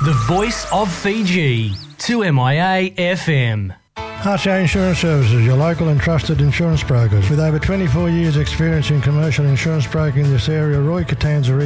The voice of Fiji, 2MIA FM. Harsha Insurance Services, your local and trusted insurance brokers. With over 24 years experience in commercial insurance broking in this area, Roy Catanzarese